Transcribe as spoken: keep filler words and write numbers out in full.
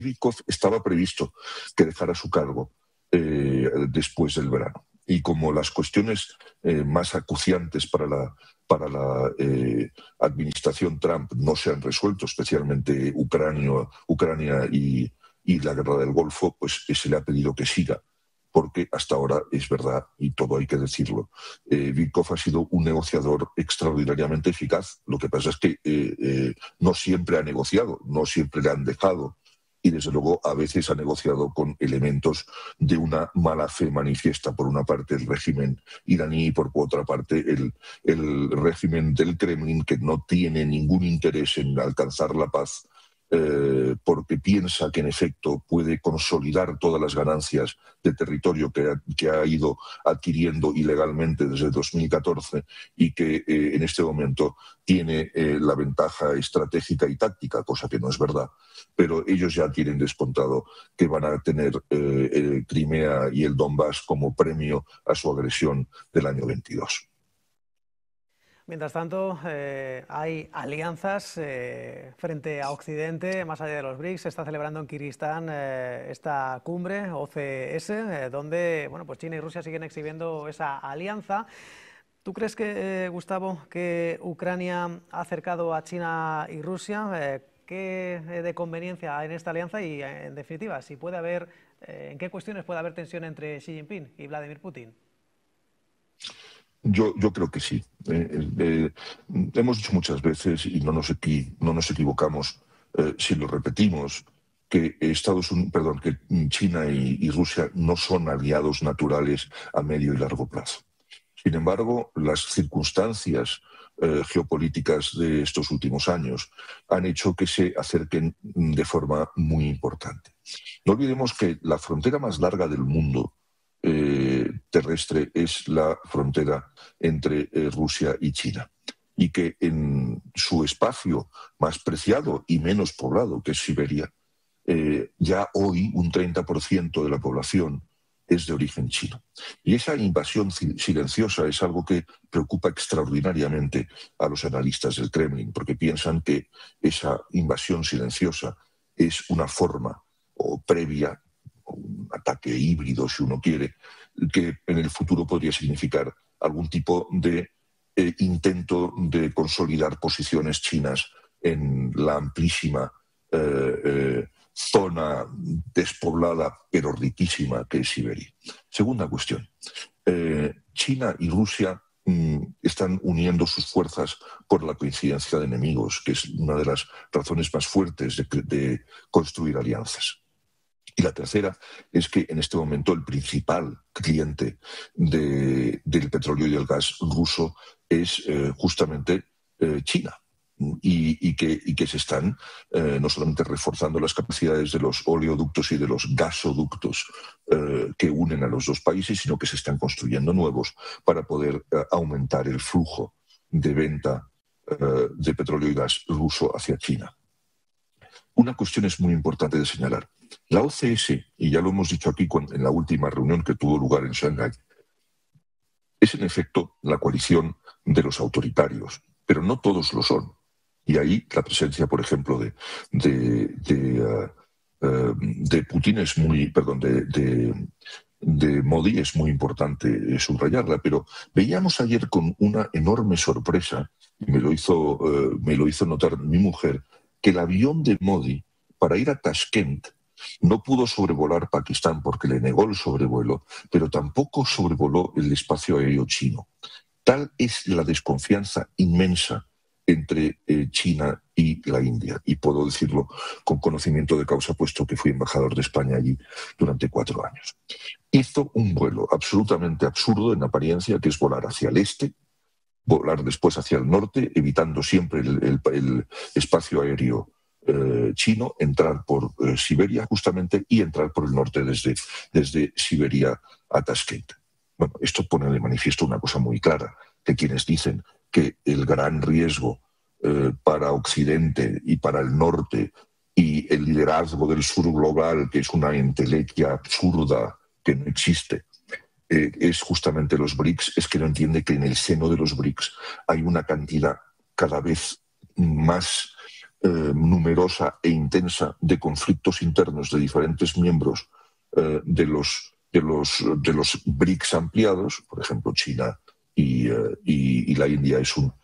Bykov estaba previsto que dejara su cargo eh, después del verano. Y como las cuestiones eh, más acuciantes para la, para la eh, administración Trump no se han resuelto, especialmente Ucrania, Ucrania y, y la guerra del Golfo, pues se le ha pedido que siga, porque hasta ahora es verdad, y todo hay que decirlo, eh, Bykov ha sido un negociador extraordinariamente eficaz. Lo que pasa es que eh, eh, no siempre ha negociado, no siempre le han dejado, y desde luego a veces ha negociado con elementos de una mala fe manifiesta, por una parte el régimen iraní y por otra parte el, el régimen del Kremlin, que no tiene ningún interés en alcanzar la paz, eh, porque piensa que en efecto puede consolidar todas las ganancias de territorio que ha, que ha ido adquiriendo ilegalmente desde dos mil catorce y que eh, en este momento tiene eh, la ventaja estratégica y táctica, cosa que no es verdad. Pero ellos ya tienen descontado que van a tener eh, eh, Crimea y el Donbass como premio a su agresión del año veintidós. Mientras tanto, eh, hay alianzas eh, frente a Occidente, más allá de los BRICS. Se está celebrando en Kirguistán eh, esta cumbre, O C S, eh, donde bueno, pues China y Rusia siguen exhibiendo esa alianza. ¿Tú crees que, eh, Gustavo, que Ucrania ha acercado a China y Rusia? Eh, ¿Qué de conveniencia hay en esta alianza? Y, en definitiva, si puede haber, eh, ¿en qué cuestiones puede haber tensión entre Xi Jinping y Vladimir Putin? Yo, yo creo que sí. Eh, eh, hemos dicho muchas veces, y no nos, equi, no nos equivocamos eh, si lo repetimos, que Estados Unidos, perdón, que China y, y Rusia no son aliados naturales a medio y largo plazo. Sin embargo, las circunstancias eh, geopolíticas de estos últimos años han hecho que se acerquen de forma muy importante. No olvidemos que la frontera más larga del mundo Eh, terrestre es la frontera entre eh, Rusia y China, y que en su espacio más preciado y menos poblado, que es Siberia, eh, ya hoy un treinta por ciento de la población es de origen chino. Y esa invasión silenciosa es algo que preocupa extraordinariamente a los analistas del Kremlin, porque piensan que esa invasión silenciosa es una forma o previa, un ataque híbrido, si uno quiere, que en el futuro podría significar algún tipo de eh, intento de consolidar posiciones chinas en la amplísima eh, eh, zona despoblada pero riquísima que es Siberia. Segunda cuestión. Eh, China y Rusia mm, están uniendo sus fuerzas por la coincidencia de enemigos, que es una de las razones más fuertes de, de construir alianzas. Y la tercera es que en este momento el principal cliente de, del petróleo y del gas ruso es eh, justamente eh, China. Y, y, que, y que se están eh, no solamente reforzando las capacidades de los oleoductos y de los gasoductos eh, que unen a los dos países, sino que se están construyendo nuevos para poder eh, aumentar el flujo de venta eh, de petróleo y gas ruso hacia China. Una cuestión es muy importante de señalar. La O C S, y ya lo hemos dicho aquí en la última reunión que tuvo lugar en Shanghái, es en efecto la coalición de los autoritarios, pero no todos lo son. Y ahí la presencia, por ejemplo, de, de, de, uh, uh, de Putin es muy, perdón, de, de, de Modi es muy importante subrayarla, pero veíamos ayer con una enorme sorpresa, y me lo hizo, uh, me lo hizo notar mi mujer, que el avión de Modi para ir a Tashkent no pudo sobrevolar Pakistán porque le negó el sobrevuelo, pero tampoco sobrevoló el espacio aéreo chino. Tal es la desconfianza inmensa entre eh, China y la India, y puedo decirlo con conocimiento de causa, puesto que fui embajador de España allí durante cuatro años. Hizo un vuelo absolutamente absurdo en apariencia, que es volar hacia el este, volar después hacia el norte, evitando siempre el, el, el espacio aéreo eh, chino, entrar por eh, Siberia justamente y entrar por el norte desde, desde Siberia a Tashkent. Bueno, esto pone de manifiesto una cosa muy clara, que quienes dicen que el gran riesgo eh, para Occidente y para el norte y el liderazgo del sur global, que es una entelequia absurda que no existe, eh, es justamente los BRICS, es que no entiende que en el seno de los BRICS hay una cantidad cada vez más eh, numerosa e intensa de conflictos internos de diferentes miembros eh, de, los, de, los, de los BRICS ampliados, por ejemplo, China y, eh, y, y la India es un,